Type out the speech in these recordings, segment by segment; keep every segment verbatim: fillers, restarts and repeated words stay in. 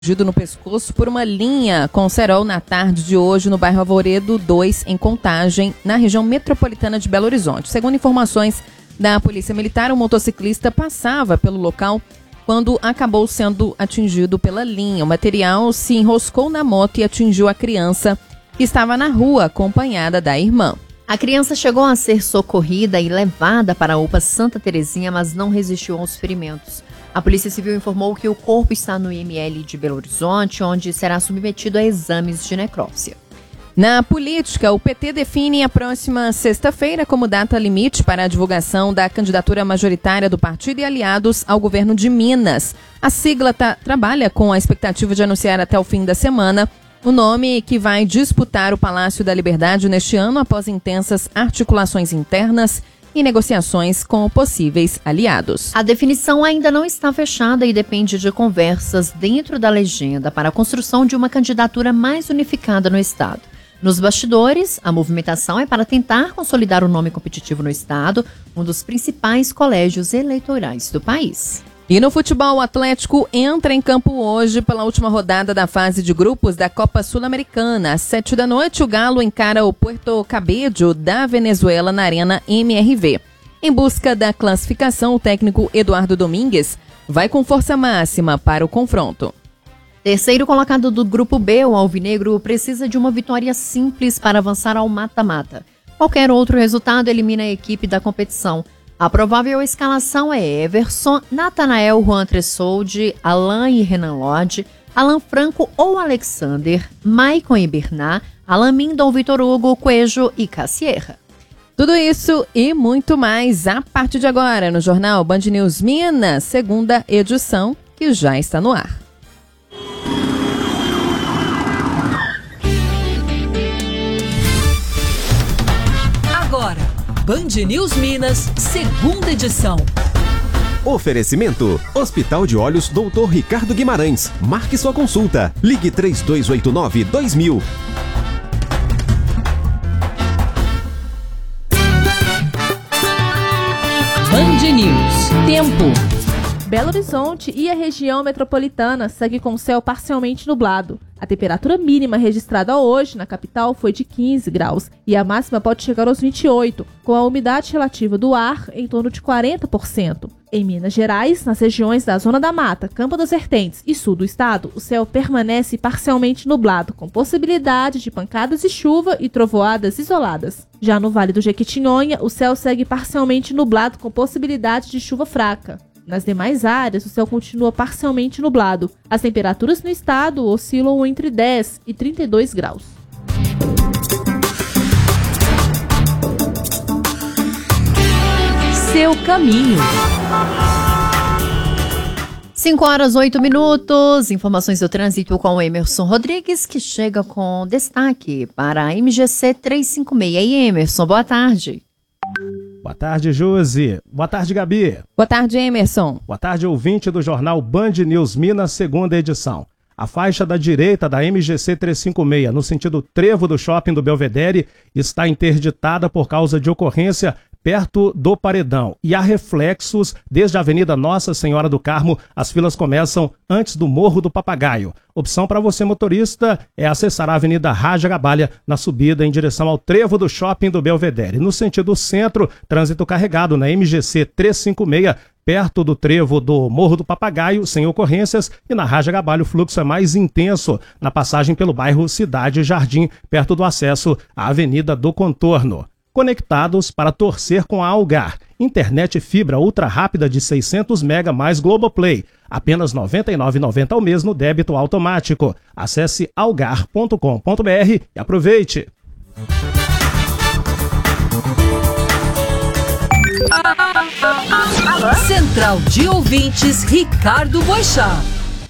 Atingido no pescoço por uma linha com cerol na tarde de hoje no bairro Alvoredo dois, em Contagem, na região metropolitana de Belo Horizonte. Segundo informações da Polícia Militar, o motociclista passava pelo local quando acabou sendo atingido pela linha. O material se enroscou na moto e atingiu a criança que estava na rua acompanhada da irmã. A criança chegou a ser socorrida e levada para a U P A Santa Terezinha, mas não resistiu aos ferimentos. A Polícia Civil informou que o corpo está no I M L de Belo Horizonte, onde será submetido a exames de necrópsia. Na política, o P T define a próxima sexta-feira como data limite para a divulgação da candidatura majoritária do partido e aliados ao governo de Minas. A sigla tá, trabalha com a expectativa de anunciar até o fim da semana o nome que vai disputar o Palácio da Liberdade neste ano, após intensas articulações internas e negociações com possíveis aliados. A definição ainda não está fechada e depende de conversas dentro da legenda para a construção de uma candidatura mais unificada no estado. Nos bastidores, a movimentação é para tentar consolidar o nome competitivo no estado, um dos principais colégios eleitorais do país. E no futebol, o Atlético entra em campo hoje pela última rodada da fase de grupos da Copa Sul-Americana. Às sete da noite, o Galo encara o Puerto Cabello da Venezuela na Arena M R V. Em busca da classificação, o técnico Eduardo Domingues vai com força máxima para o confronto. Terceiro colocado do Grupo B, o Alvinegro precisa de uma vitória simples para avançar ao mata-mata. Qualquer outro resultado elimina a equipe da competição. A provável escalação é Everson, Natanael Juan Tressoldi, Alain e Renan Lodge, Alan Franco ou Alexander, Maicon e Bernat, Alan Mindon, Vitor Hugo, Coelho e Cassierra. Tudo isso e muito mais a partir de agora no Jornal Band News Minas, segunda edição, que já está no ar. Agora, Band News Minas, segunda edição. Oferecimento: Hospital de Olhos doutor Ricardo Guimarães. Marque sua consulta. Ligue três dois oito nove, dois mil. Band News. Tempo. Belo Horizonte e a região metropolitana segue com céu parcialmente nublado. A temperatura mínima registrada hoje na capital foi de quinze graus e a máxima pode chegar aos vinte e oito, com a umidade relativa do ar em torno de quarenta por cento. Em Minas Gerais, nas regiões da Zona da Mata, Campo das Vertentes e sul do estado, o céu permanece parcialmente nublado, com possibilidade de pancadas de chuva e trovoadas isoladas. Já no Vale do Jequitinhonha, o céu segue parcialmente nublado, com possibilidade de chuva fraca. Nas demais áreas, o céu continua parcialmente nublado. As temperaturas no estado oscilam entre dez e trinta e dois graus. Seu caminho. cinco horas, oito minutos. Informações do trânsito com o Emerson Rodrigues, que chega com destaque para a M G C trezentos e cinquenta e seis. E aí, Emerson, boa tarde. Boa tarde, Josi. Boa tarde, Gabi. Boa tarde, Emerson. Boa tarde, ouvinte do jornal Band News Minas, segunda edição. A faixa da direita da M G C trezentos e cinquenta e seis, no sentido trevo do shopping do Belvedere, está interditada por causa de ocorrência perto do Paredão. E há reflexos desde a Avenida Nossa Senhora do Carmo. As filas começam antes do Morro do Papagaio. Opção para você, motorista, é acessar a Avenida Raja Gabalha na subida em direção ao trevo do shopping do Belvedere. No sentido centro, trânsito carregado na M G C trezentos e cinquenta e seis, perto do trevo do Morro do Papagaio, sem ocorrências, e na Raja Gabalho o fluxo é mais intenso na passagem pelo bairro Cidade Jardim, perto do acesso à Avenida do Contorno. Conectados para torcer com a Algar. Internet fibra ultra rápida de seiscentos mega mais Globoplay. Apenas noventa e nove reais e noventa centavos ao mês no débito automático. Acesse algar ponto com ponto br e aproveite. Central de Ouvintes, Ricardo Boixá.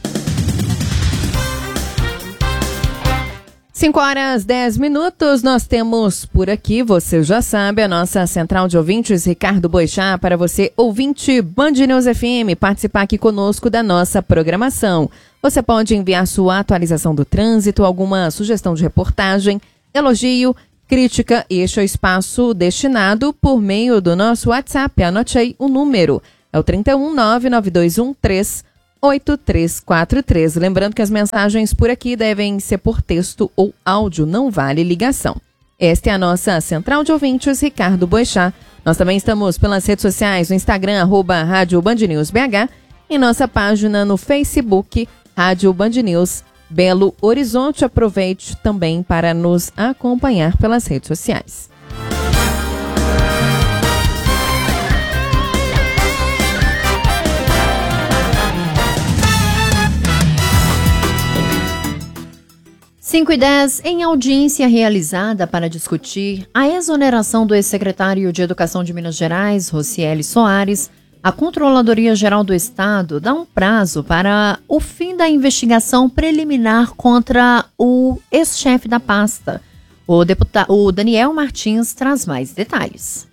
cinco horas, dez minutos, nós temos por aqui, você já sabe, a nossa central de ouvintes, Ricardo Boixá, para você, ouvinte Band News F M, participar aqui conosco da nossa programação. Você pode enviar sua atualização do trânsito, alguma sugestão de reportagem, elogio, crítica, este é o espaço destinado por meio do nosso WhatsApp. Anote aí o número, é o trinta e um, nove nove dois um três, oito três quatro três. Lembrando que as mensagens por aqui devem ser por texto ou áudio, não vale ligação. Esta é a nossa Central de Ouvintes, Ricardo Boechat. Nós também estamos pelas redes sociais, no Instagram, arroba Rádio Band News B H, e nossa página no Facebook, Rádio Band News Belo Horizonte. Aproveite também para nos acompanhar pelas redes sociais. cinco e dez, em audiência realizada para discutir a exoneração do ex-secretário de Educação de Minas Gerais, Rocieli Soares, a Controladoria Geral do Estado dá um prazo para o fim da investigação preliminar contra o ex-chefe da pasta. O, deputado, o Daniel Martins traz mais detalhes.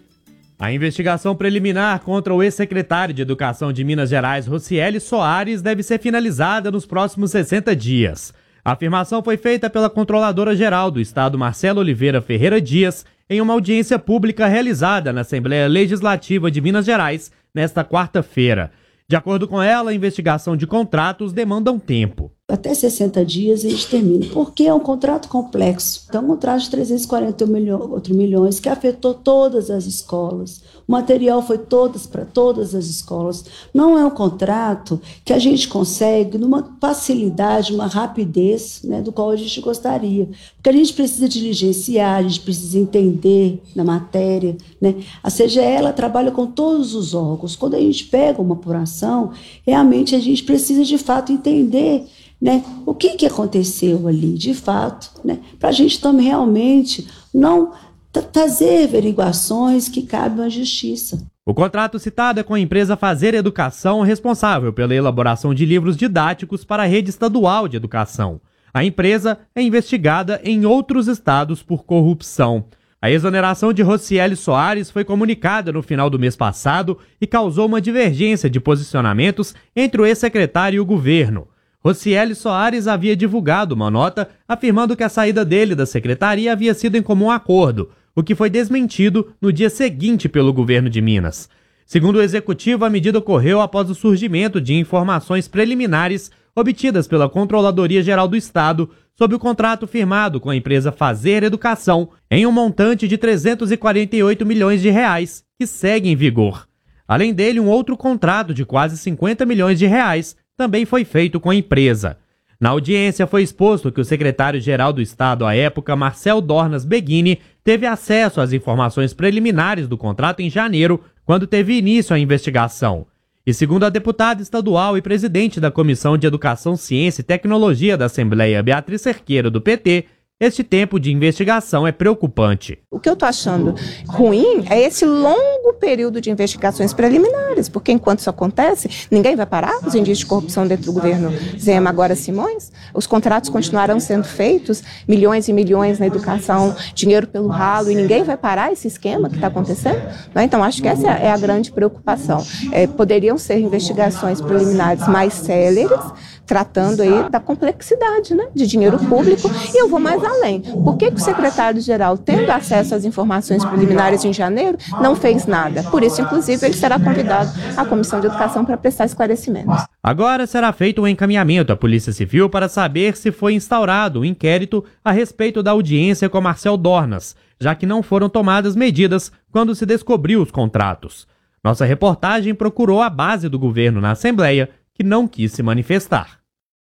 A investigação preliminar contra o ex-secretário de Educação de Minas Gerais, Rocieli Soares, deve ser finalizada nos próximos sessenta dias. A afirmação foi feita pela Controladora-Geral do Estado, Marcela Oliveira Ferreira Dias, em uma audiência pública realizada na Assembleia Legislativa de Minas Gerais, nesta quarta-feira. De acordo com ela, a investigação de contratos demanda um tempo. Até sessenta dias a gente termina, porque é um contrato complexo. Então, um contrato de trezentos e quarenta milhões que afetou todas as escolas. O material foi todas para todas as escolas. Não é um contrato que a gente consegue numa facilidade, uma rapidez, né, do qual a gente gostaria. Porque a gente precisa diligenciar, a gente precisa entender na matéria, né? A C G E, ela trabalha com todos os órgãos. Quando a gente pega uma apuração, realmente a gente precisa de fato entender, né, o que, que aconteceu ali, de fato, né, para a gente também realmente não t- trazer averiguações que cabem à justiça. O contrato citado é com a empresa Fazer Educação, responsável pela elaboração de livros didáticos para a rede estadual de educação. A empresa é investigada em outros estados por corrupção. A exoneração de Rocieli Soares foi comunicada no final do mês passado e causou uma divergência de posicionamentos entre o ex-secretário e o governo. Rocieli Soares havia divulgado uma nota afirmando que a saída dele da secretaria havia sido em comum acordo, o que foi desmentido no dia seguinte pelo governo de Minas. Segundo o executivo, a medida ocorreu após o surgimento de informações preliminares obtidas pela Controladoria Geral do Estado sob o contrato firmado com a empresa Fazer Educação em um montante de trezentos e quarenta e oito milhões de reais, que segue em vigor. Além dele, um outro contrato de quase cinquenta milhões de reais também foi feito com a empresa. Na audiência foi exposto que o secretário-geral do Estado à época, Marcel Dornas Beguini, teve acesso às informações preliminares do contrato em janeiro, quando teve início a investigação. E segundo a deputada estadual e presidente da Comissão de Educação, Ciência e Tecnologia da Assembleia, Beatriz Cerqueira, do P T, este tempo de investigação é preocupante. O que eu estou achando ruim é esse longo período de investigações preliminares, porque enquanto isso acontece, ninguém vai parar os indícios de corrupção dentro do governo Zema agora Simões. Os contratos continuarão sendo feitos, milhões e milhões na educação, dinheiro pelo ralo, e ninguém vai parar esse esquema que está acontecendo. Né? Então, acho que essa é a grande preocupação. É, poderiam ser investigações preliminares mais céleres, tratando aí da complexidade, né, de dinheiro público. E eu vou mais além. Por que, que o secretário-geral, tendo acesso às informações preliminares em janeiro, não fez nada? Por isso, inclusive, ele será convidado à Comissão de Educação para prestar esclarecimentos. Agora será feito um encaminhamento à Polícia Civil para saber se foi instaurado um inquérito a respeito da audiência com Marcel Dornas, já que não foram tomadas medidas quando se descobriu os contratos. Nossa reportagem procurou a base do governo na Assembleia, que não quis se manifestar.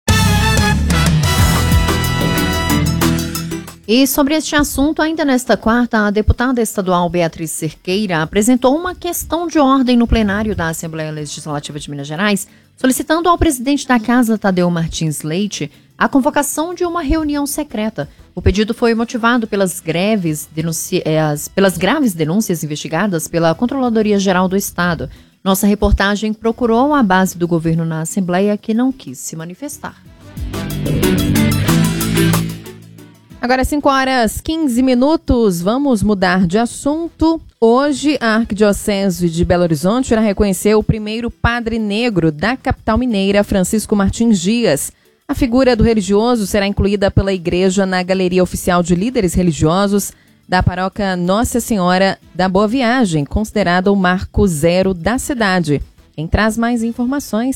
E sobre este assunto, ainda nesta quarta, a deputada estadual Beatriz Cerqueira apresentou uma questão de ordem no plenário da Assembleia Legislativa de Minas Gerais, solicitando ao presidente da Casa, Tadeu Martins Leite, a convocação de uma reunião secreta. O pedido foi motivado pelas greves, denunci... as... pelas graves denúncias investigadas pela Controladoria Geral do Estado. Nossa reportagem procurou a base do governo na Assembleia, que não quis se manifestar. Agora, cinco horas e quinze minutos, vamos mudar de assunto. Hoje, a Arquidiocese de Belo Horizonte irá reconhecer o primeiro padre negro da capital mineira, Francisco Martins Dias. A figura do religioso será incluída pela igreja na Galeria Oficial de Líderes Religiosos da paróquia Nossa Senhora da Boa Viagem, considerada o marco zero da cidade. Quem traz mais informações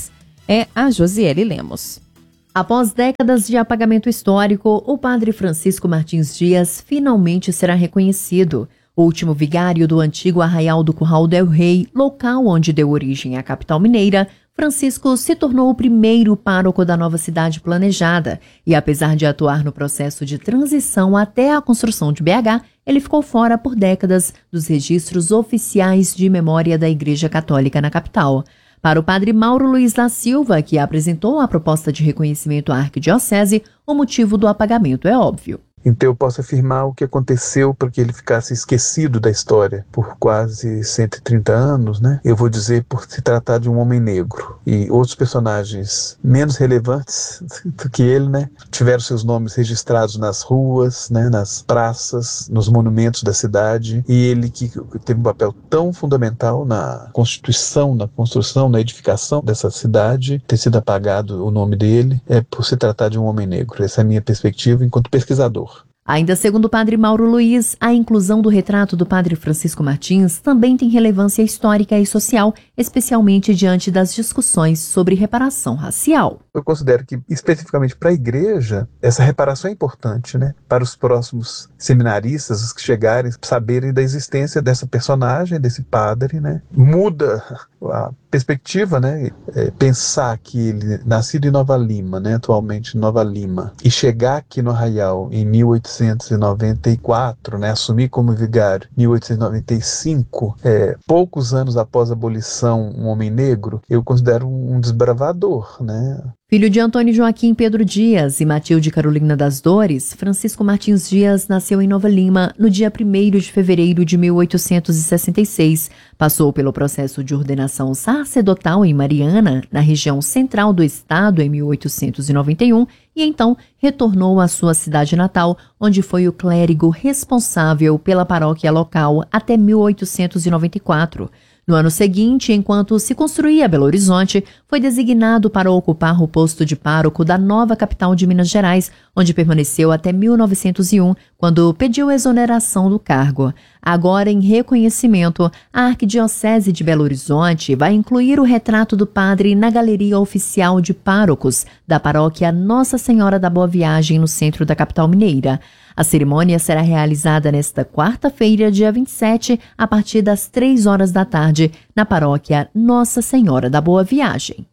é a Josiele Lemos. Após décadas de apagamento histórico, o padre Francisco Martins Dias finalmente será reconhecido. O último vigário do antigo Arraial do Curral del Rei, local onde deu origem à capital mineira, Francisco se tornou o primeiro pároco da nova cidade planejada e, apesar de atuar no processo de transição até a construção de B H, ele ficou fora por décadas dos registros oficiais de memória da Igreja Católica na capital. Para o padre Mauro Luiz da Silva, que apresentou a proposta de reconhecimento à arquidiocese, o motivo do apagamento é óbvio. Então eu posso afirmar o que aconteceu para que ele ficasse esquecido da história por quase cento e trinta anos, né? Eu vou dizer por se tratar de um homem negro. E outros personagens menos relevantes do que ele, né, tiveram seus nomes registrados nas ruas, né, nas praças, nos monumentos da cidade. E ele que teve um papel tão fundamental na constituição, na construção, na edificação dessa cidade, ter sido apagado o nome dele, é por se tratar de um homem negro. Essa é a minha perspectiva enquanto pesquisador. Ainda segundo o padre Mauro Luiz, a inclusão do retrato do padre Francisco Martins também tem relevância histórica e social, especialmente diante das discussões sobre reparação racial. Eu considero que, especificamente para a igreja, essa reparação é importante, né? Para os próximos seminaristas, os que chegarem, saberem da existência dessa personagem, desse padre, né? Muda a perspectiva, né? É, pensar que ele, nascido em Nova Lima, né? Atualmente em Nova Lima, e chegar aqui no Arraial em mil oitocentos e noventa e quatro, né? Assumir como vigário em mil oitocentos e noventa e cinco, é, poucos anos após a abolição, um homem negro, eu considero um desbravador, né? Filho de Antônio Joaquim Pedro Dias e Matilde Carolina das Dores, Francisco Martins Dias nasceu em Nova Lima no dia primeiro de fevereiro de mil oitocentos e sessenta e seis. Passou pelo processo de ordenação sacerdotal em Mariana, na região central do estado, em mil oitocentos e noventa e um, e então retornou à sua cidade natal, onde foi o clérigo responsável pela paróquia local até mil oitocentos e noventa e quatro. No ano seguinte, enquanto se construía Belo Horizonte, foi designado para ocupar o posto de pároco da nova capital de Minas Gerais, onde permaneceu até mil novecentos e um, quando pediu exoneração do cargo. Agora, em reconhecimento, a Arquidiocese de Belo Horizonte vai incluir o retrato do padre na galeria oficial de párocos da paróquia Nossa Senhora da Boa Viagem, no centro da capital mineira. A cerimônia será realizada nesta quarta-feira, dia vinte e sete, a partir das três horas da tarde, na paróquia Nossa Senhora da Boa Viagem.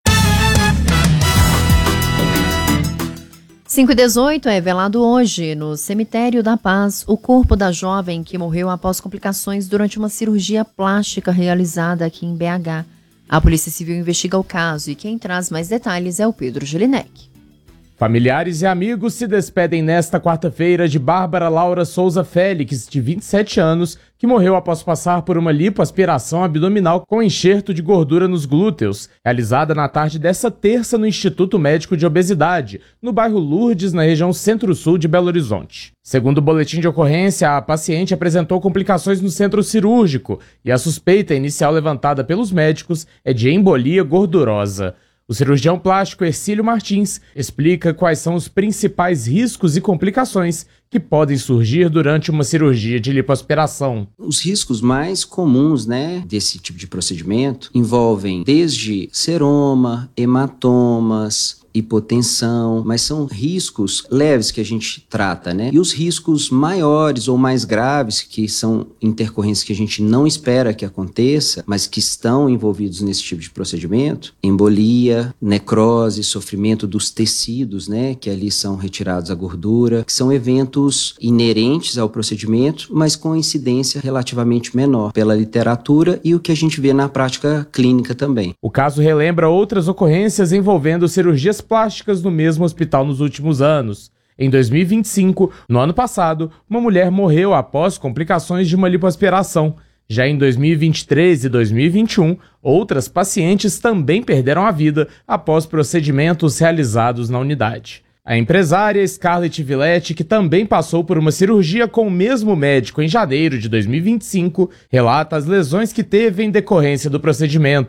cinco e dezoito é velado hoje, no Cemitério da Paz, o corpo da jovem que morreu após complicações durante uma cirurgia plástica realizada aqui em B H. A Polícia Civil investiga o caso e quem traz mais detalhes é o Pedro Gelinek. Familiares e amigos se despedem nesta quarta-feira de Bárbara Laura Souza Félix, de vinte e sete anos, que morreu após passar por uma lipoaspiração abdominal com enxerto de gordura nos glúteos, realizada na tarde desta terça no Instituto Médico de Obesidade, no bairro Lourdes, na região centro-sul de Belo Horizonte. Segundo o boletim de ocorrência, a paciente apresentou complicações no centro cirúrgico e a suspeita inicial levantada pelos médicos é de embolia gordurosa. O cirurgião plástico Ercílio Martins explica quais são os principais riscos e complicações que podem surgir durante uma cirurgia de lipoaspiração. Os riscos mais comuns, né, desse tipo de procedimento envolvem desde seroma, hematomas, hipotensão, mas são riscos leves que a gente trata, né? E os riscos maiores ou mais graves, que são intercorrências que a gente não espera que aconteça, mas que estão envolvidos nesse tipo de procedimento, embolia, necrose, sofrimento dos tecidos, né, que ali são retirados a gordura, que são eventos inerentes ao procedimento, mas com incidência relativamente menor pela literatura e o que a gente vê na prática clínica também. O caso relembra outras ocorrências envolvendo cirurgias plásticas no mesmo hospital nos últimos anos. Em dois mil e vinte e cinco, no ano passado, uma mulher morreu após complicações de uma lipoaspiração. Já em dois mil e vinte e três e dois mil e vinte e um, outras pacientes também perderam a vida após procedimentos realizados na unidade. A empresária Scarlett Villette, que também passou por uma cirurgia com o mesmo médico em janeiro de dois mil e vinte e cinco, relata as lesões que teve em decorrência do procedimento.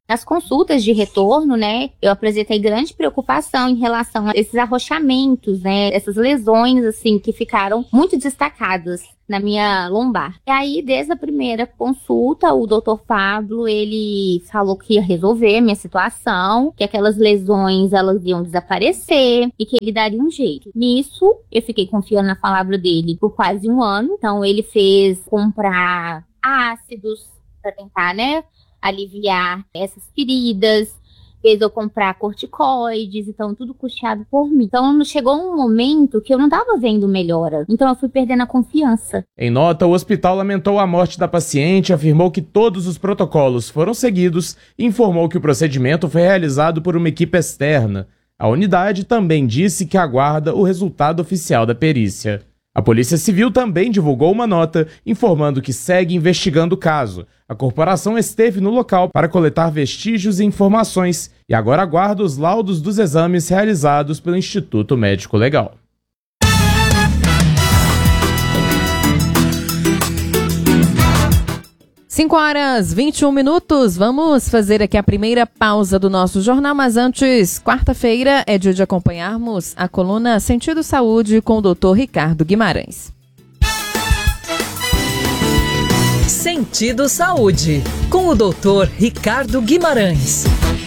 Nas consultas de retorno, né, eu apresentei grande preocupação em relação a esses arrochamentos, né, essas lesões, assim, que ficaram muito destacadas na minha lombar. E aí, desde a primeira consulta, o doutor Pablo, ele falou que ia resolver a minha situação, que aquelas lesões, elas iam desaparecer e que ele daria um jeito. Nisso, eu fiquei confiando na palavra dele por quase um ano. Então, ele fez comprar ácidos para tentar, né, aliviar essas feridas, fez eu comprar corticoides, então tudo custeado por mim. Então chegou um momento que eu não estava vendo melhora, então eu fui perdendo a confiança. Em nota, o hospital lamentou a morte da paciente, afirmou que todos os protocolos foram seguidos e informou que o procedimento foi realizado por uma equipe externa. A unidade também disse que aguarda o resultado oficial da perícia. A Polícia Civil também divulgou uma nota informando que segue investigando o caso. A corporação esteve no local para coletar vestígios e informações e agora aguarda os laudos dos exames realizados pelo Instituto Médico Legal. cinco horas e vinte e um minutos, vamos fazer aqui a primeira pausa do nosso jornal, mas antes, quarta-feira é dia de acompanharmos a coluna Sentido Saúde com o doutor Ricardo Guimarães. Sentido Saúde, com o doutor Ricardo Guimarães.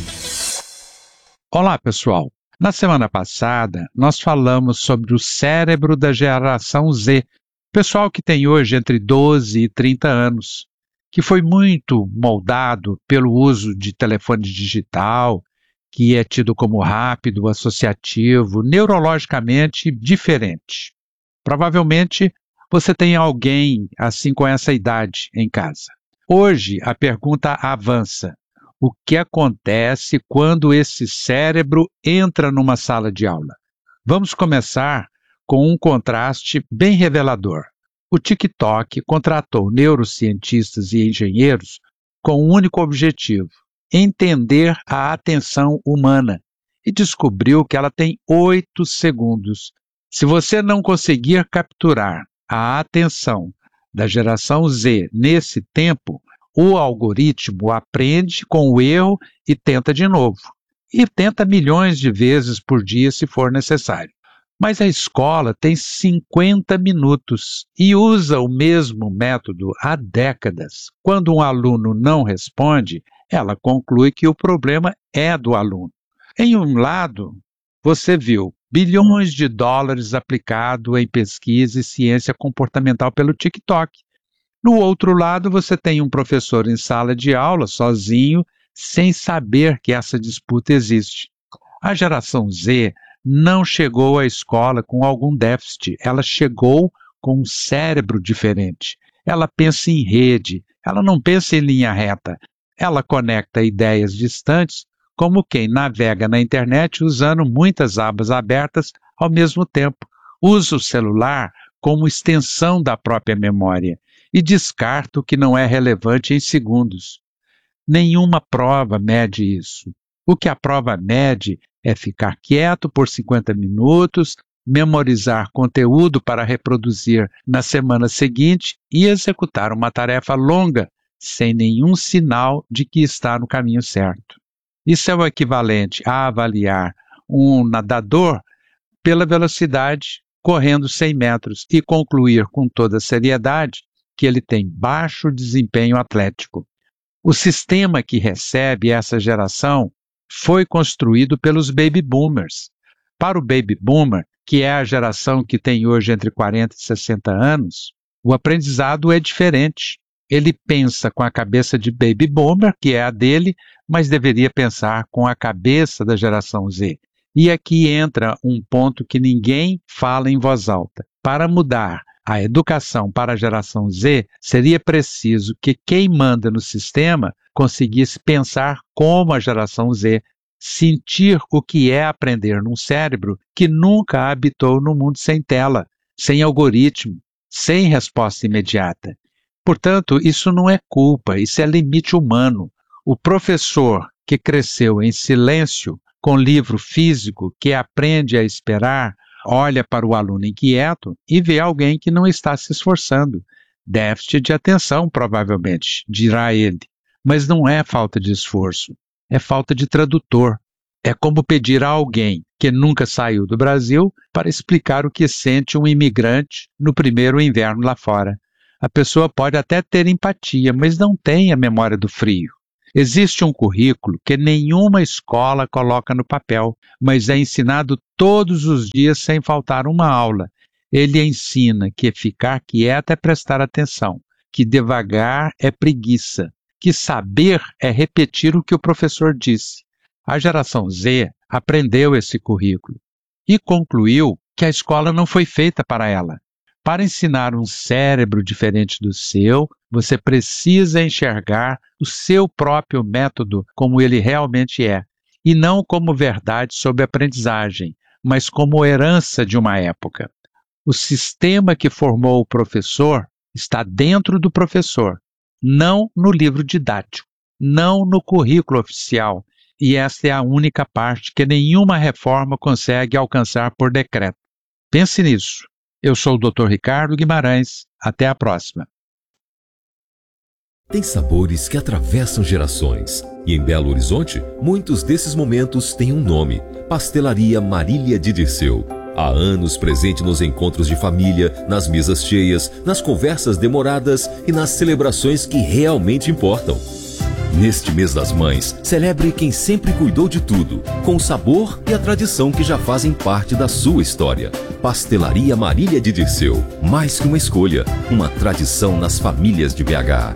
Olá, pessoal. Na semana passada, nós falamos sobre o cérebro da geração Z, pessoal que tem hoje entre doze e trinta anos. Que foi muito moldado pelo uso de telefone digital, que é tido como rápido, associativo, neurologicamente diferente. Provavelmente você tem alguém assim com essa idade em casa. Hoje a pergunta avança. O que acontece quando esse cérebro entra numa sala de aula? Vamos começar com um contraste bem revelador. O TikTok contratou neurocientistas e engenheiros com um único objetivo: entender a atenção humana, e descobriu que ela tem oito segundos. Se você não conseguir capturar a atenção da geração Z nesse tempo, o algoritmo aprende com o erro e tenta de novo. E tenta milhões de vezes por dia se for necessário. Mas a escola tem cinquenta minutos e usa o mesmo método há décadas. Quando um aluno não responde, ela conclui que o problema é do aluno. Em um lado, você viu bilhões de dólares aplicados em pesquisa e ciência comportamental pelo TikTok. No outro lado, você tem um professor em sala de aula, sozinho, sem saber que essa disputa existe. A geração Z não chegou à escola com algum déficit, ela chegou com um cérebro diferente. Ela pensa em rede, ela não pensa em linha reta. Ela conecta ideias distantes como quem navega na internet usando muitas abas abertas ao mesmo tempo. Usa o celular como extensão da própria memória e descarta o que não é relevante em segundos. Nenhuma prova mede isso. O que a prova mede é ficar quieto por cinquenta minutos, memorizar conteúdo para reproduzir na semana seguinte e executar uma tarefa longa, sem nenhum sinal de que está no caminho certo. Isso é o equivalente a avaliar um nadador pela velocidade correndo cem metros e concluir com toda seriedade que ele tem baixo desempenho atlético. O sistema que recebe essa geração foi construído pelos baby boomers. Para o baby boomer, que é a geração que tem hoje entre quarenta e sessenta anos, o aprendizado é diferente. Ele pensa com a cabeça de baby boomer, que é a dele, mas deveria pensar com a cabeça da geração Z. E aqui entra um ponto que ninguém fala em voz alta. Para mudar a educação para a geração Z, seria preciso que quem manda no sistema conseguisse pensar como a geração Z, sentir o que é aprender num cérebro que nunca habitou no mundo sem tela, sem algoritmo, sem resposta imediata. Portanto, isso não é culpa, isso é limite humano. O professor que cresceu em silêncio, com livro físico, que aprende a esperar, olha para o aluno inquieto e vê alguém que não está se esforçando. Déficit de atenção, provavelmente, dirá ele. Mas não é falta de esforço. é falta de tradutor. É como pedir a alguém que nunca saiu do Brasil para explicar o que sente um imigrante no primeiro inverno lá fora. A pessoa pode até ter empatia, mas não tem a memória do frio. Existe um currículo que nenhuma escola coloca no papel, mas é ensinado todos os dias sem faltar uma aula. Ele ensina que ficar quieto é prestar atenção, que devagar é preguiça, que saber é repetir o que o professor disse. A geração Z aprendeu esse currículo e concluiu que a escola não foi feita para ela. Para ensinar um cérebro diferente do seu, você precisa enxergar o seu próprio método como ele realmente é, e não como verdade sobre aprendizagem, mas como herança de uma época. O sistema que formou o professor está dentro do professor, não no livro didático, não no currículo oficial, e esta é a única parte que nenhuma reforma consegue alcançar por decreto. Pense nisso. Eu sou o doutor Ricardo Guimarães. Até a próxima. Tem sabores que atravessam gerações. E em Belo Horizonte, muitos desses momentos têm um nome: Pastelaria Marília de Dirceu. Há anos presente nos encontros de família, nas mesas cheias, nas conversas demoradas e nas celebrações que realmente importam. Neste mês das mães, celebre quem sempre cuidou de tudo, com o sabor e a tradição que já fazem parte da sua história. Pastelaria Marília de Dirceu. Mais que uma escolha, uma tradição nas famílias de B H.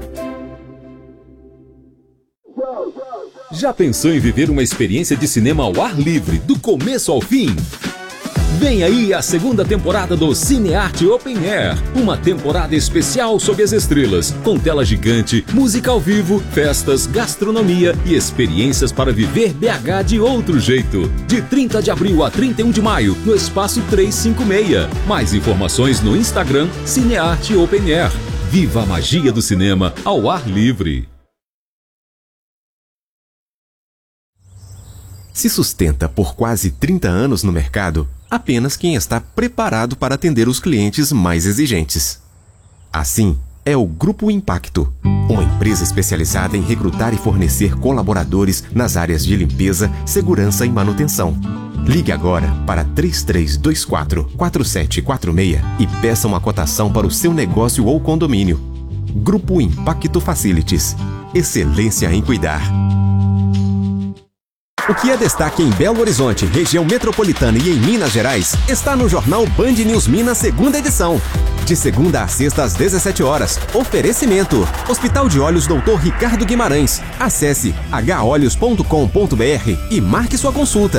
Já pensou em viver uma experiência de cinema ao ar livre, do começo ao fim? Vem aí a segunda temporada do Cinearte Open Air, uma temporada especial sob as estrelas, com tela gigante, música ao vivo, festas, gastronomia e experiências para viver B H de outro jeito. De trinta de abril a trinta e um de maio, no Espaço trezentos e cinquenta e seis. Mais informações no Instagram Cinearte Open Air. Viva a magia do cinema ao ar livre. Se sustenta por quase trinta anos no mercado, apenas quem está preparado para atender os clientes mais exigentes. Assim, é o Grupo Impacto, uma empresa especializada em recrutar e fornecer colaboradores nas áreas de limpeza, segurança e manutenção. Ligue agora para três três dois quatro, quatro sete quatro seis e peça uma cotação para o seu negócio ou condomínio. Grupo Impacto Facilities. Excelência em cuidar. O que é destaque em Belo Horizonte, região metropolitana e em Minas Gerais, está no jornal Band News Minas, segunda edição. De segunda a sexta às dezessete horas. Oferecimento: Hospital de Olhos doutor Ricardo Guimarães. Acesse h olhos ponto com ponto b r e marque sua consulta.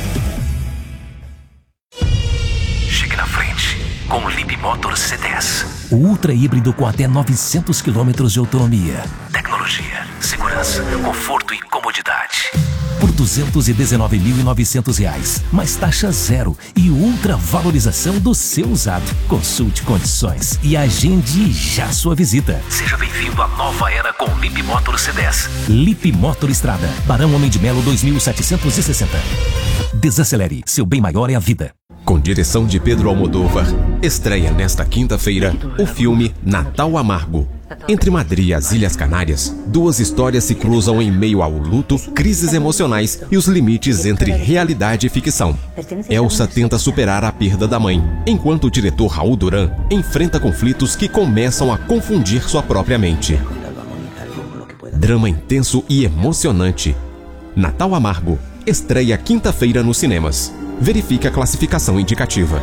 Chegue na frente com o Lip Motor C dez. O ultra híbrido com até novecentos quilômetros de autonomia. Tecnologia, segurança, conforto e comodidade. Por duzentos e dezenove mil e novecentos reais, mais taxa zero e ultra valorização do seu usado. Consulte condições e agende já sua visita. Seja bem-vindo à nova era com Lip Motor C dez. Lip Motor Estrada, Barão Homem de Melo dois mil setecentos e sessenta. Desacelere, seu bem maior é a vida. Com direção de Pedro Almodóvar, estreia nesta quinta-feira o filme Natal Amargo. Entre Madrid e as Ilhas Canárias, duas histórias se cruzam em meio ao luto, crises emocionais e os limites entre realidade e ficção. Elsa tenta superar a perda da mãe, enquanto o diretor Raul Duran enfrenta conflitos que começam a confundir sua própria mente. Drama intenso e emocionante. Natal Amargo estreia quinta-feira nos cinemas. Verifique a classificação indicativa.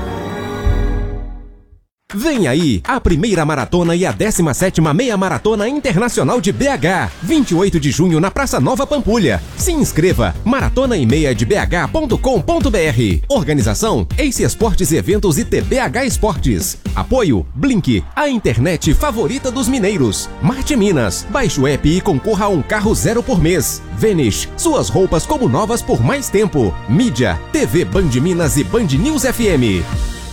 Vem aí a primeira maratona e a décima sétima meia maratona internacional de B H, vinte e oito de junho na Praça Nova Pampulha. Se inscreva, maratona e meia de b h ponto com ponto b r. Organização Ace Esportes e Eventos e T B H Esportes. Apoio Blink, a internet favorita dos mineiros. Marte Minas, baixe o app e concorra a um carro zero por mês. Vanish, suas roupas como novas por mais tempo. Mídia, T V Band Minas e Band News F M.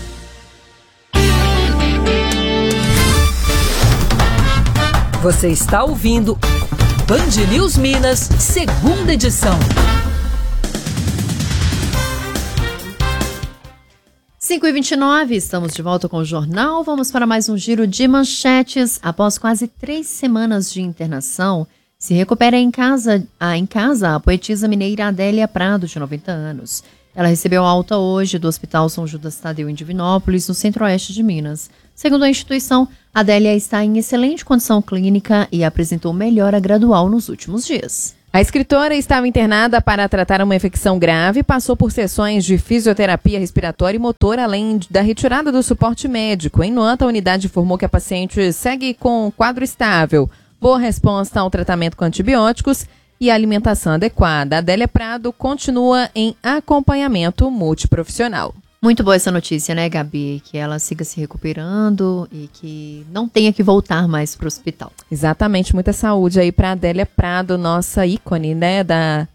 Você está ouvindo Band News Minas, segunda edição. cinco e vinte e nove, estamos de volta com o jornal. Vamos para mais um giro de manchetes. Após quase três semanas de internação, Se recupera em casa, ah, em casa a poetisa mineira Adélia Prado, de noventa anos. Ela recebeu alta hoje do Hospital São Judas Tadeu em Divinópolis, no centro-oeste de Minas. Segundo a instituição, Adélia está em excelente condição clínica e apresentou melhora gradual nos últimos dias. A escritora estava internada para tratar uma infecção grave e passou por sessões de fisioterapia respiratória e motor, além da retirada do suporte médico. Em nota, a unidade informou que a paciente segue com quadro estável, boa resposta ao tratamento com antibióticos e alimentação adequada. Adélia Prado continua em acompanhamento multiprofissional. Muito boa essa notícia, né, Gabi? Que ela siga se recuperando e que não tenha que voltar mais para o hospital. Exatamente, muita saúde aí para Adélia Prado, nossa ícone, né, da,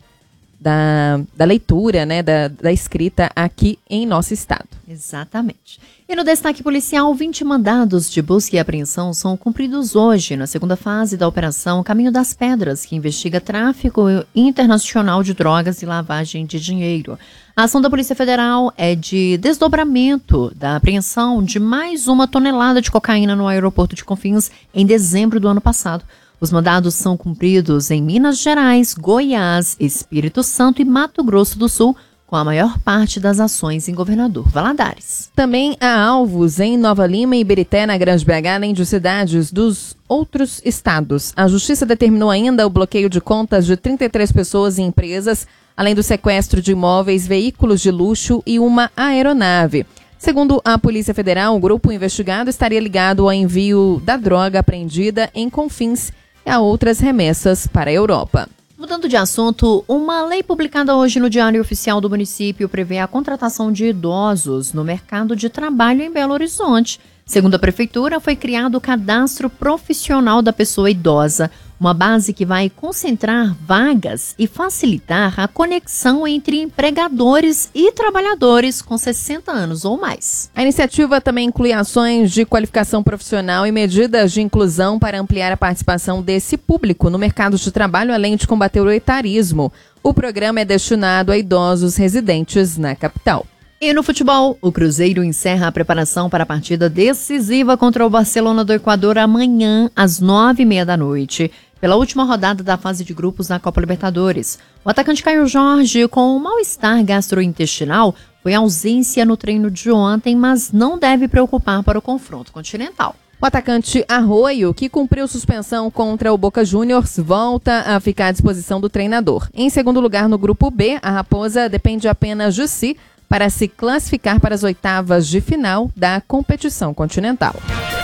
da, da leitura, né, da, da escrita aqui em nosso estado. Exatamente. E no destaque policial, vinte mandados de busca e apreensão são cumpridos hoje na segunda fase da Operação Caminho das Pedras, que investiga tráfico internacional de drogas e lavagem de dinheiro. A ação da Polícia Federal é de desdobramento da apreensão de mais uma tonelada de cocaína no aeroporto de Confins em dezembro do ano passado. Os mandados são cumpridos em Minas Gerais, Goiás, Espírito Santo e Mato Grosso do Sul, com a maior parte das ações em Governador Valadares. Também há alvos em Nova Lima e Ibirité, na Grande B H, além de cidades dos outros estados. A Justiça determinou ainda o bloqueio de contas de trinta e três pessoas e empresas, além do sequestro de imóveis, veículos de luxo e uma aeronave. Segundo a Polícia Federal, o grupo investigado estaria ligado ao envio da droga apreendida em Confins e a outras remessas para a Europa. Mudando de assunto, uma lei publicada hoje no Diário Oficial do município prevê a contratação de idosos no mercado de trabalho em Belo Horizonte. Segundo a Prefeitura, foi criado o Cadastro Profissional da Pessoa Idosa, uma base que vai concentrar vagas e facilitar a conexão entre empregadores e trabalhadores com sessenta anos ou mais. A iniciativa também inclui ações de qualificação profissional e medidas de inclusão para ampliar a participação desse público no mercado de trabalho, além de combater o etarismo. O programa é destinado a idosos residentes na capital. E no futebol, o Cruzeiro encerra a preparação para a partida decisiva contra o Barcelona do Equador amanhã, às nove e meia da noite, pela última rodada da fase de grupos da Copa Libertadores. O atacante Caio Jorge, com um mal-estar gastrointestinal, foi ausência no treino de ontem, mas não deve preocupar para o confronto continental. O atacante Arroio, que cumpriu suspensão contra o Boca Juniors, volta a ficar à disposição do treinador. Em segundo lugar, no grupo B, a Raposa depende apenas de si para se classificar para as oitavas de final da competição continental.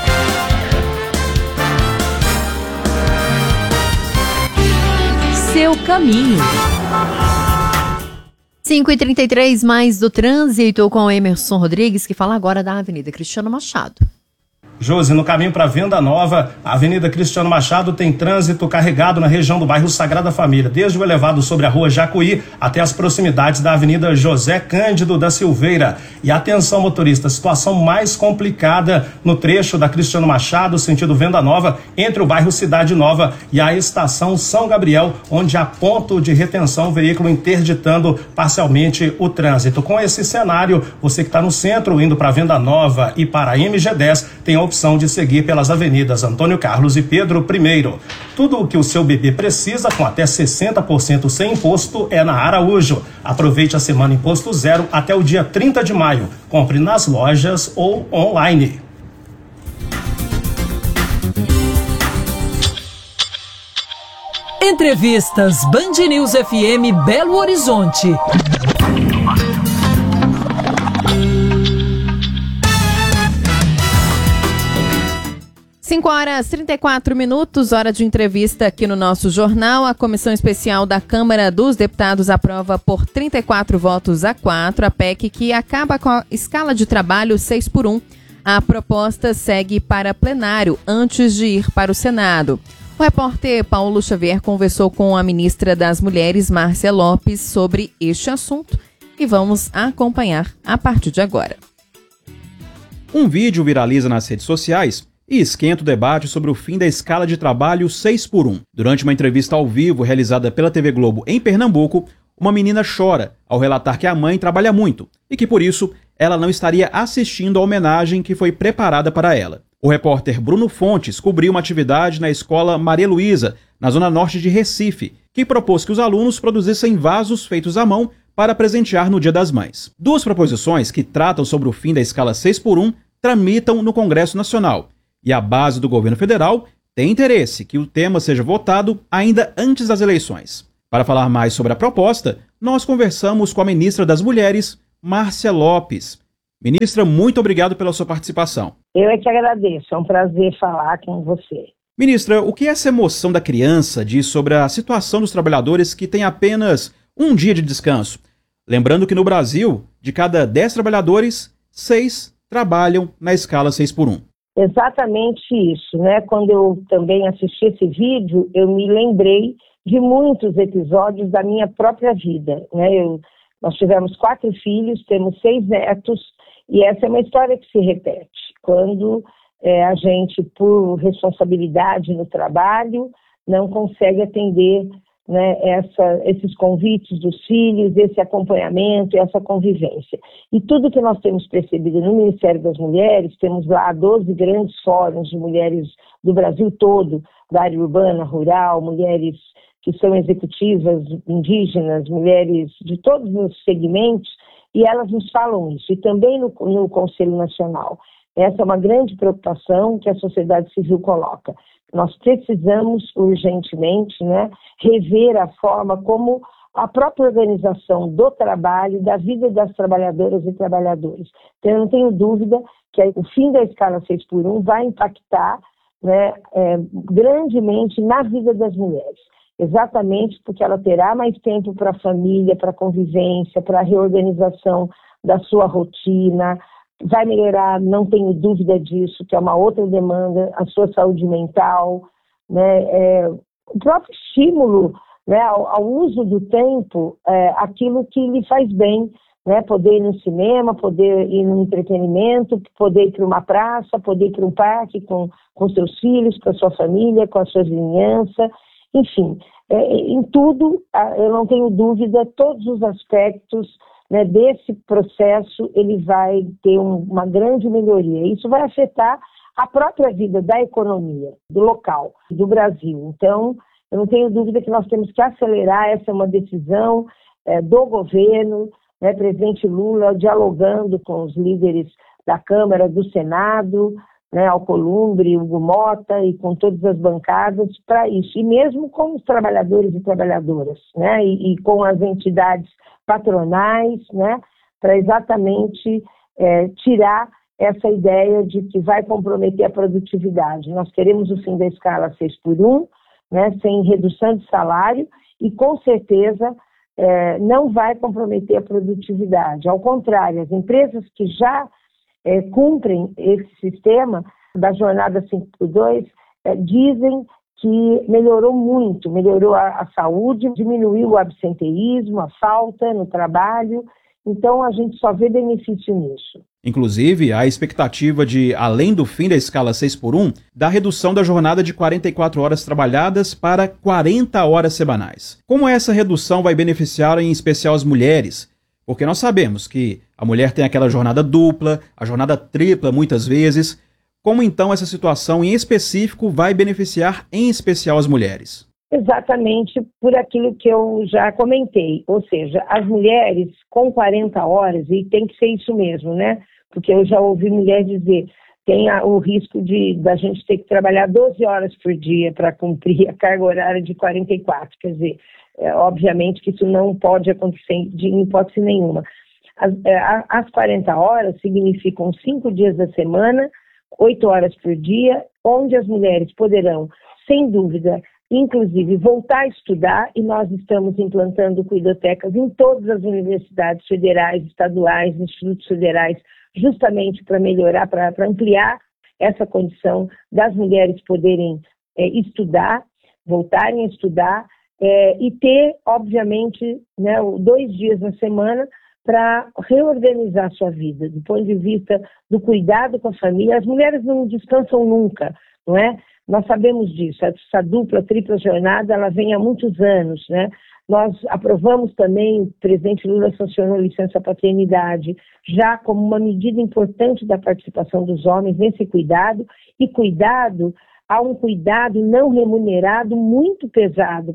Seu caminho. cinco e trinta e três, mais do trânsito com Emerson Rodrigues, que fala agora da Avenida Cristiano Machado. Josi, no caminho para Venda Nova, a Avenida Cristiano Machado tem trânsito carregado na região do bairro Sagrada Família, desde o elevado sobre a rua Jacuí até as proximidades da Avenida José Cândido da Silveira. E atenção, motorista, situação mais complicada no trecho da Cristiano Machado, sentido Venda Nova, entre o bairro Cidade Nova e a estação São Gabriel, onde há ponto de retenção, veículo interditando parcialmente o trânsito. Com esse cenário, você que está no centro, indo para Venda Nova e para a M G dez, tem a opção de seguir pelas avenidas Antônio Carlos e Pedro I. Tudo o que o seu bebê precisa, com até sessenta por cento sem imposto, é na Araújo. Aproveite a semana Imposto Zero até o dia trinta de maio. Compre nas lojas ou online. Entrevistas Band News F M Belo Horizonte. cinco horas e trinta e quatro minutos, hora de entrevista aqui no nosso jornal. A Comissão Especial da Câmara dos Deputados aprova por trinta e quatro votos a quatro a P E C que acaba com a escala de trabalho seis por um. A proposta segue para plenário antes de ir para o Senado. O repórter Paulo Xavier conversou com a ministra das Mulheres, Márcia Lopes, sobre este assunto e vamos acompanhar a partir de agora. Um vídeo viraliza nas redes sociais e esquenta o debate sobre o fim da escala de trabalho seis por um. Durante uma entrevista ao vivo realizada pela T V Globo em Pernambuco, uma menina chora ao relatar que a mãe trabalha muito e que, por isso, ela não estaria assistindo à homenagem que foi preparada para ela. O repórter Bruno Fontes cobriu uma atividade na escola Maria Luísa, na zona norte de Recife, que propôs que os alunos produzissem vasos feitos à mão para presentear no Dia das Mães. Duas proposições que tratam sobre o fim da escala seis por um tramitam no Congresso Nacional, e a base do governo federal tem interesse que o tema seja votado ainda antes das eleições. Para falar mais sobre a proposta, nós conversamos com a ministra das Mulheres, Márcia Lopes. Ministra, muito obrigado pela sua participação. Eu é que agradeço, é um prazer falar com você. Ministra, o que essa emoção da criança diz sobre a situação dos trabalhadores que têm apenas um dia de descanso? Lembrando que no Brasil, de cada dez trabalhadores, seis trabalham na escala seis por um. Exatamente isso, né? Quando eu também assisti esse vídeo, eu me lembrei de muitos episódios da minha própria vida, né? Eu, nós tivemos quatro filhos, temos seis netos, e essa é uma história que se repete. Quando é, a gente, por responsabilidade no trabalho, não consegue atender, né, essa, esses convites dos filhos, esse acompanhamento, essa convivência. E tudo que nós temos percebido no Ministério das Mulheres, temos lá doze grandes fóruns de mulheres do Brasil todo, da área urbana, rural, mulheres que são executivas, indígenas, mulheres de todos os segmentos, e elas nos falam isso, e também no, no Conselho Nacional. Essa é uma grande preocupação que a sociedade civil coloca. Nós precisamos urgentemente, né, rever a forma como a própria organização do trabalho, da vida das trabalhadoras e trabalhadores. Então, eu não tenho dúvida que o fim da escala seis por um vai impactar, né, é, grandemente na vida das mulheres. Exatamente porque ela terá mais tempo para a família, para a convivência, para a reorganização da sua rotina. Vai melhorar, não tenho dúvida disso, que é uma outra demanda, a sua saúde mental, né? É, o próprio estímulo, né, ao, ao uso do tempo, é, aquilo que lhe faz bem, né? Poder ir no cinema, poder ir no entretenimento, poder ir para uma praça, poder ir para um parque com, com seus filhos, com a sua família, com a sua vizinhança, enfim, é, em tudo, eu não tenho dúvida, todos os aspectos, né, desse processo, ele vai ter um, uma grande melhoria. Isso vai afetar a própria vida da economia, do local, do Brasil. Então, eu não tenho dúvida que nós temos que acelerar, essa é uma decisão é, do governo, né, presidente Lula dialogando com os líderes da Câmara, do Senado, né, Alcolumbre, Hugo Mota e com todas as bancadas para isso. E mesmo com os trabalhadores e trabalhadoras, né, e, e com as entidades patronais, né, para exatamente é, tirar essa ideia de que vai comprometer a produtividade. Nós queremos o fim da escala seis por um, né, sem redução de salário, e com certeza é, não vai comprometer a produtividade. Ao contrário, as empresas que já é, cumprem esse sistema da jornada cinco por dois é, dizem que melhorou muito, melhorou a, a saúde, diminuiu o absenteísmo, a falta no trabalho, então a gente só vê benefício nisso. Inclusive, há a expectativa de, além do fim da escala seis por um, da redução da jornada de quarenta e quatro horas trabalhadas para quarenta horas semanais. Como essa redução vai beneficiar em especial as mulheres? Porque nós sabemos que a mulher tem aquela jornada dupla, a jornada tripla muitas vezes. Como então essa situação em específico vai beneficiar em especial as mulheres? Exatamente por aquilo que eu já comentei, ou seja, as mulheres com quarenta horas, e tem que ser isso mesmo, né? Porque eu já ouvi mulher dizer, tem a, o risco de da gente ter que trabalhar doze horas por dia para cumprir a carga horária de quarenta e quatro, quer dizer, é, obviamente que isso não pode acontecer de hipótese nenhuma. As, é, as quarenta horas significam cinco dias da semana, oito horas por dia, onde as mulheres poderão, sem dúvida, inclusive voltar a estudar, e nós estamos implantando cuidotecas em todas as universidades federais, estaduais, institutos federais, justamente para melhorar, para ampliar essa condição das mulheres poderem é, estudar, voltarem a estudar é, e ter, obviamente, né, dois dias na semana para reorganizar a sua vida, do ponto de vista do cuidado com a família. As mulheres não descansam nunca, não é? Nós sabemos disso, essa dupla, tripla jornada, ela vem há muitos anos, né? Nós aprovamos também, o presidente Lula sancionou licença paternidade, já como uma medida importante da participação dos homens nesse cuidado, e cuidado, há um cuidado não remunerado muito pesado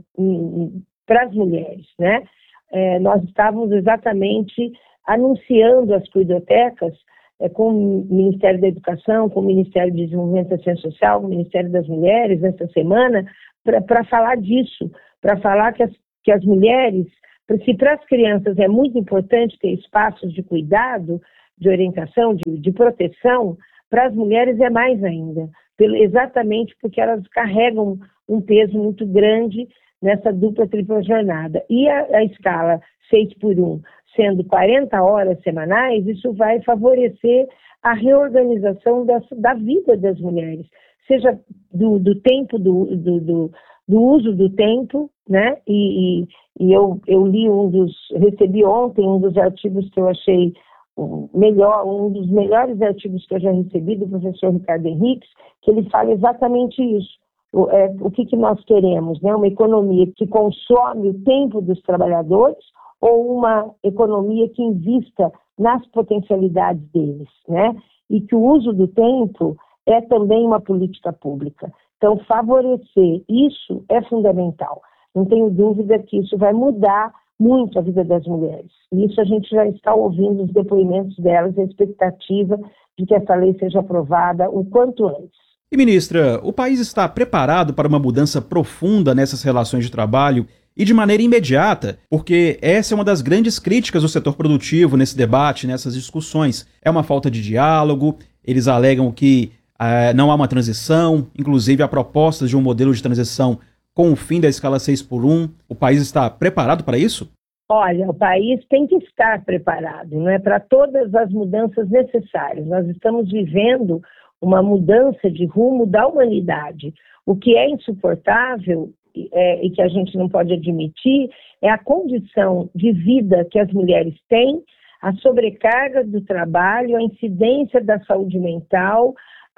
para as mulheres, né? É, nós estávamos exatamente anunciando as cuidotecas é, com o Ministério da Educação, com o Ministério de Desenvolvimento e Assistência Social, com o Ministério das Mulheres, nessa semana, para falar disso, para falar que as que as mulheres, se para as crianças é muito importante ter espaços de cuidado, de orientação, de, de proteção, para as mulheres é mais ainda, pelo, exatamente porque elas carregam um peso muito grande nessa dupla tripla jornada. E a, a escala seis por um, sendo quarenta horas semanais, isso vai favorecer a reorganização das, da vida das mulheres, seja do, do tempo do, do, do do uso do tempo, né, e, e, e eu, eu li um dos, recebi ontem um dos artigos que eu achei melhor, um dos melhores artigos que eu já recebi do professor Ricardo Henriques, que ele fala exatamente isso, o, é, o que, que nós queremos, né, uma economia que consome o tempo dos trabalhadores ou uma economia que invista nas potencialidades deles, né, e que o uso do tempo é também uma política pública. Então, favorecer isso é fundamental. Não tenho dúvida que isso vai mudar muito a vida das mulheres. E isso a gente já está ouvindo os depoimentos delas, a expectativa de que essa lei seja aprovada o quanto antes. E, ministra, o país está preparado para uma mudança profunda nessas relações de trabalho e de maneira imediata? Porque essa é uma das grandes críticas do setor produtivo nesse debate, nessas discussões. É uma falta de diálogo, eles alegam que Uh, não há uma transição, inclusive há propostas de um modelo de transição com o fim da escala seis por um. O país está preparado para isso? Olha, o país tem que estar preparado, não é, para todas as mudanças necessárias. Nós estamos vivendo uma mudança de rumo da humanidade. O que é insuportável é, e que a gente não pode admitir é a condição de vida que as mulheres têm, a sobrecarga do trabalho, a incidência da saúde mental,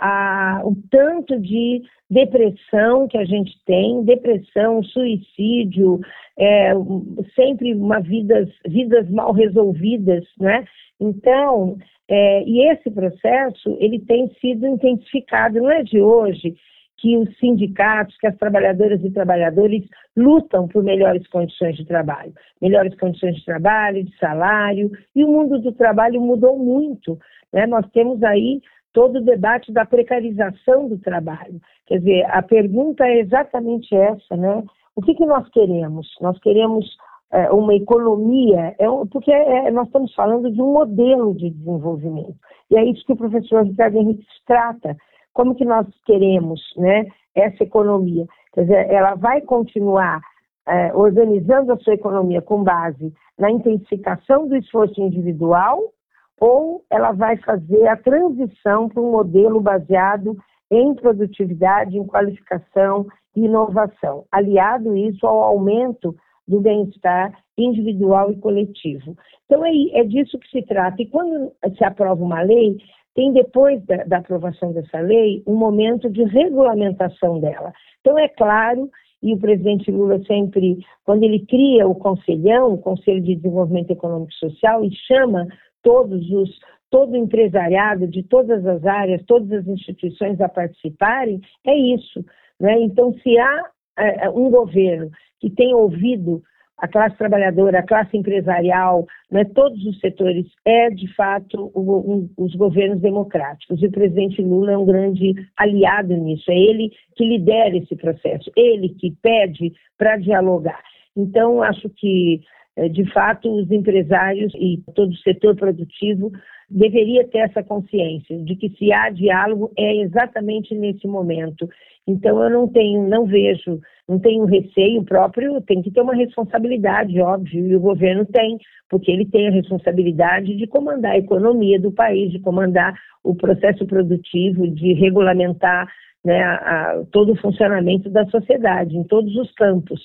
A, o tanto de depressão que a gente tem, depressão, suicídio, é, sempre uma vidas, vidas mal resolvidas, né? Então, é, e esse processo, ele tem sido intensificado, não é de hoje que os sindicatos, que as trabalhadoras e trabalhadores lutam por melhores condições de trabalho, melhores condições de trabalho, de salário, e o mundo do trabalho mudou muito, né? Nós temos aí todo o debate da precarização do trabalho. Quer dizer, a pergunta é exatamente essa, né? O que, que nós queremos? Nós queremos é, uma economia, é, porque é, nós estamos falando de um modelo de desenvolvimento. E é isso que o professor Ricardo Henriques trata. Como que nós queremos, né, essa economia? Quer dizer, ela vai continuar é, organizando a sua economia com base na intensificação do esforço individual, ou ela vai fazer a transição para um modelo baseado em produtividade, em qualificação e inovação, aliado isso ao aumento do bem-estar individual e coletivo. Então é, é disso que se trata. E quando se aprova uma lei, tem depois da, da aprovação dessa lei um momento de regulamentação dela. Então é claro, e o presidente Lula sempre, quando ele cria o Conselhão, o Conselho de Desenvolvimento Econômico e Social, e chama todos os, todo o empresariado de todas as áreas, todas as instituições a participarem, é isso, né? Então, se há é, um governo que tem ouvido a classe trabalhadora, a classe empresarial, né, todos os setores, é, de fato, o, um, os governos democráticos. E o presidente Lula é um grande aliado nisso, é ele que lidera esse processo, ele que pede para dialogar. Então, acho que de fato, os empresários e todo o setor produtivo deveria ter essa consciência de que se há diálogo é exatamente nesse momento. Então, eu não tenho, não vejo, não tenho receio próprio, tem que ter uma responsabilidade, óbvio, e o governo tem, porque ele tem a responsabilidade de comandar a economia do país, de comandar o processo produtivo, de regulamentar, né, a, a, todo o funcionamento da sociedade, em todos os campos.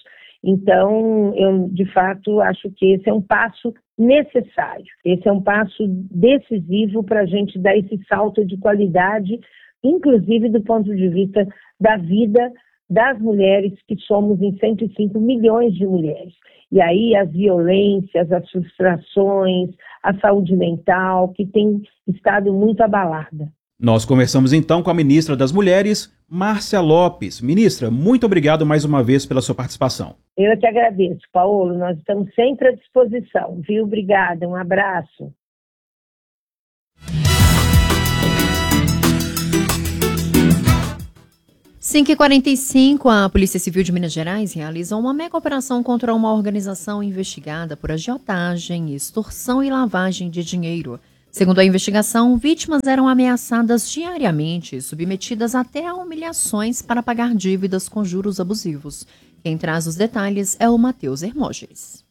Então, eu, de fato, acho que esse é um passo necessário, esse é um passo decisivo para a gente dar esse salto de qualidade inclusive do ponto de vista da vida das mulheres, que somos em cento e cinco milhões de mulheres. E aí as violências, as frustrações, a saúde mental, que tem estado muito abalada. Nós conversamos então com a ministra das Mulheres, Márcia Lopes. Ministra, muito obrigado mais uma vez pela sua participação. Eu que agradeço, Paulo. Nós estamos sempre à disposição, viu? Obrigada, um abraço. cinco e quarenta e cinco, a Polícia Civil de Minas Gerais realiza uma mega operação contra uma organização investigada por agiotagem, extorsão e lavagem de dinheiro. Segundo a investigação, vítimas eram ameaçadas diariamente e submetidas até a humilhações para pagar dívidas com juros abusivos. Quem traz os detalhes é o Matheus Hermógenes.